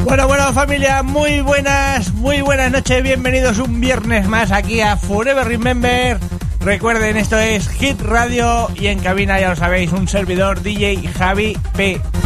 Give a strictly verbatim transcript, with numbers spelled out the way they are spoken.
Bueno, bueno familia, muy buenas, muy buenas noches, bienvenidos un viernes más aquí a Forever Remember. Recuerden, esto es Hit Radio y en cabina ya lo sabéis, un servidor D J Javi P.